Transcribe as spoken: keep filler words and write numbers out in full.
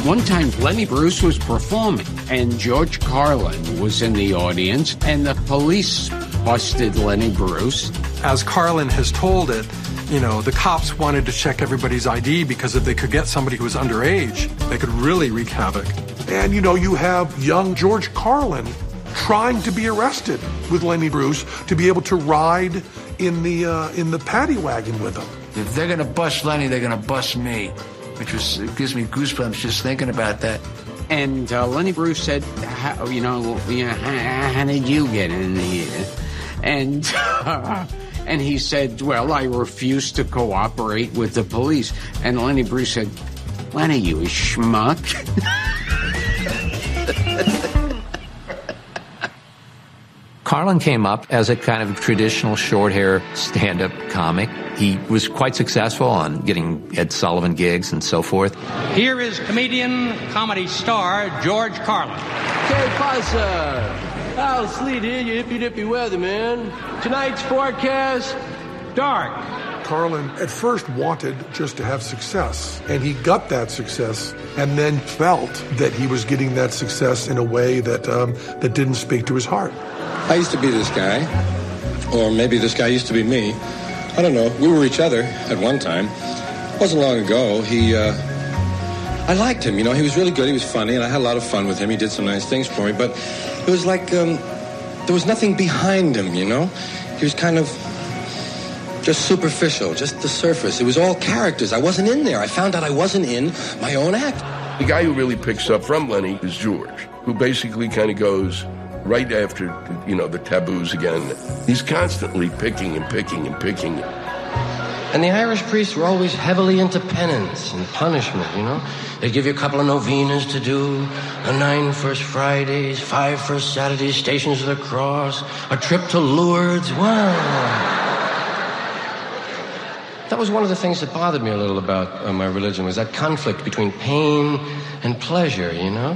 One time, Lenny Bruce was performing, and George Carlin was in the audience, and the police busted Lenny Bruce. As Carlin has told it, you know, the cops wanted to check everybody's I D because if they could get somebody who was underage, they could really wreak havoc. And, you know, you have young George Carlin trying to be arrested with Lenny Bruce to be able to ride in the uh, in the paddy wagon with him. If they're going to bust Lenny, they're going to bust me, which was, it gives me goosebumps just thinking about that. And uh, Lenny Bruce said, how, you know, you know how, how did you get in here? And uh, and he said, well, I refused to cooperate with the police. And Lenny Bruce said, Lenny, you schmuck. Carlin came up as a kind of traditional short-hair stand-up comic. He was quite successful on getting Ed Sullivan gigs and so forth. Here is comedian, comedy star, George Carlin. Que pasa? Al Sleet here, you hippy-dippy weather, man. Tonight's forecast, dark. Carlin at first wanted just to have success, and he got that success, and then felt that he was getting that success in a way that um, that didn't speak to his heart. I used to be this guy, or maybe this guy used to be me. I don't know. We were each other at one time. It wasn't long ago. He, uh, I liked him, you know. He was really good. He was funny, and I had a lot of fun with him. He did some nice things for me, but it was like um, there was nothing behind him, you know. He was kind of just superficial, just the surface. It was all characters. I wasn't in there. I found out I wasn't in my own act. The guy who really picks up from Lenny is George, who basically kind of goes right after, you know, the taboos again. He's constantly picking and picking and picking. And the Irish priests were always heavily into penance and punishment, you know. They'd give you a couple of novenas to do, a nine First Fridays, five First Saturdays, Stations of the Cross, a trip to Lourdes. Wow. That was one of the things that bothered me a little about uh, my religion, was that conflict between pain and pleasure, you know?